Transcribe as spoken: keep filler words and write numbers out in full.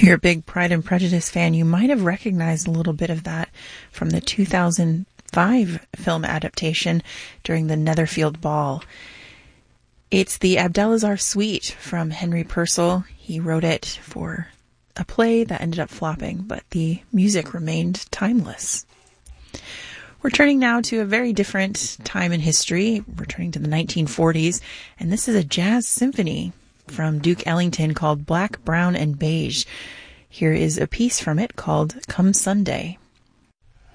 If you're a big Pride and Prejudice fan, you might have recognized a little bit of that from the two thousand five film adaptation during the Netherfield Ball. It's the Abdelazar Suite from Henry Purcell. He wrote it for a play that ended up flopping, but the music remained timeless. We're turning now to a very different time in history. We're turning to the nineteen forties, and this is a jazz symphony from Duke Ellington called Black, Brown, and Beige. Here is a piece from it called Come Sunday.